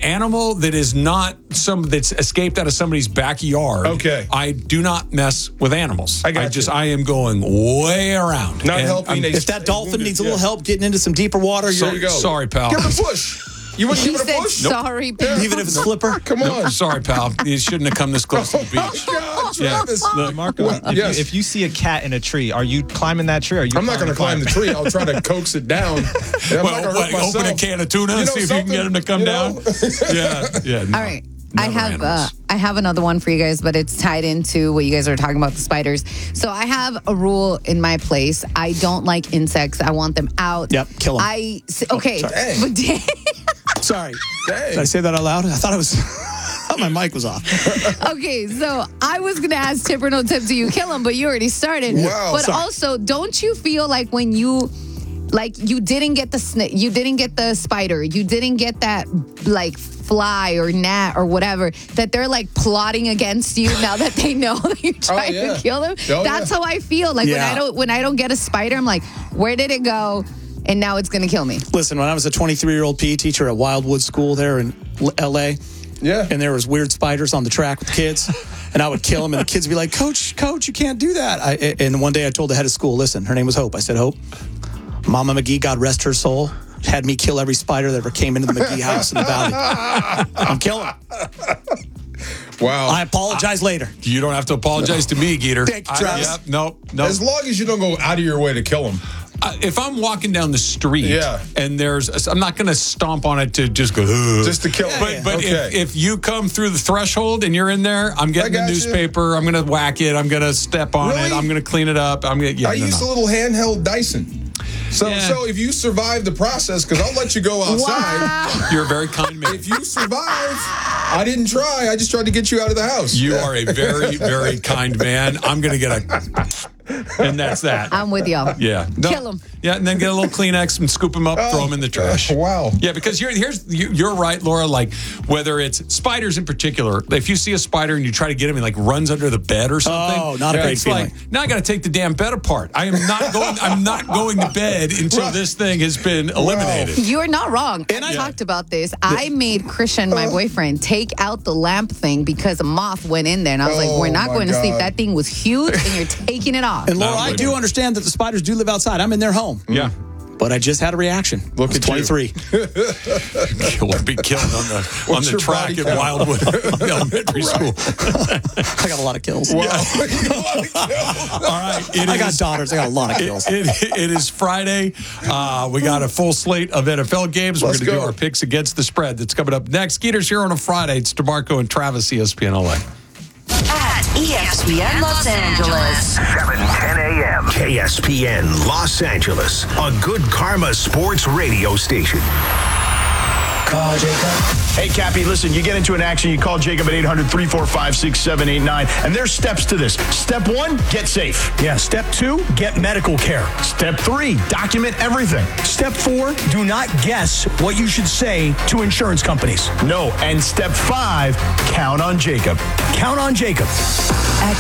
animal that is not that's escaped out of somebody's backyard. Okay. I do not mess with animals. I am going way around. Not helping. If that dolphin needs a little help getting into some deeper water, There you go. Sorry, pal. Give it a push. You wouldn't He give it a said, push? sorry, pal. even if it's flipper. Come on. Sorry, pal. You shouldn't have come this close to the beach. God, Travis. Look, Marco, Yes. if you see a cat in a tree, are you climbing that tree? Or are you I'm not going to climb the tree. I'll try to coax it down. I'm not gonna hurt myself. Open a can of tuna and see if you can get him to come down. Yeah. No, All right. never animals. I have another one for you guys, but it's tied into what you guys are talking about, the spiders. So I have a rule in my place. I don't like insects. I want them out. Yep, kill 'em. Okay. Dang. But Sorry. Dang. Did I say that out loud? I thought it was. My mic was off. okay, so I was gonna ask tip or no tip to you kill them, but you already started. Wow. But Sorry. also, don't you feel like when you didn't get the you didn't get the spider, you didn't get that like fly or gnat or whatever, that they're like plotting against you now that they know that you're trying to kill them? That's how I feel. Like when I don't get a spider, I'm like, where did it go? And now it's gonna kill me. Listen, when I was a 23-year-old PE teacher at Wildwood School there in L.A., and there was weird spiders on the track with the kids, and I would kill them, and the kids would be like, Coach, you can't do that. And one day I told the head of school, listen, her name was Hope. I said, Hope, Mama McGee, God rest her soul, had me kill every spider that ever came into the McGee house in the valley. I'm killing them. Wow. I apologize later. You don't have to apologize to me, Geeter. Thank you, Travis. Nope. As long as you don't go out of your way to kill them. If I'm walking down the street and I'm not going to stomp on it to just go, ugh. Just to kill them. But if you come through the threshold and you're in there, I'm getting the newspaper. I'm going to whack it. I'm going to step on it. I'm going to clean it up. I used a little handheld Dyson. So if you survive the process, because I'll let you go outside. Wow. You're a very kind man. If you survive, I didn't try. I just tried to get you out of the house. You are a very, very kind man. I'm going to get a... And that's that. I'm with y'all. Yeah. Kill them. Yeah, and then get a little Kleenex and scoop them up, throw them in the trash. Wow. Yeah, because you're right, Laura. Like, whether it's spiders in particular, if you see a spider and you try to get him, he like runs under the bed or something. Oh, not a great feeling. Like, now I got to take the damn bed apart. I'm not going to bed until this thing has been eliminated. You're not wrong. And I talked about this. I made Christian, my boyfriend, take out the lamp thing because a moth went in there. And I was like, we're not going to sleep. That thing was huge, and you're taking it off. And Laura, I do understand that the spiders do live outside. I'm in their home. Yeah. But I just had a reaction. Look at 23. You'll be killed on the track at Wildwood Elementary School. I got a lot of kills. Wow. All right. I got daughters. I got a lot of kills. It is Friday. We got a full slate of NFL games. We're going to do our picks against the spread. That's coming up next. Skeeter's here on a Friday. It's DeMarco and Travis, ESPN LA. At ESPN Los Angeles. 7:10 a.m. KSPN Los Angeles, a Good Karma Sports radio station. Call Jacob. Hey, Cappy, listen, you get into an accident, you call Jacob at 800-345-6789, and there's steps to this. Step 1, get safe. Yeah. Step 2, get medical care. Step 3, document everything. Step 4, do not guess what you should say to insurance companies. No. And step 5, count on Jacob. Count on Jacob.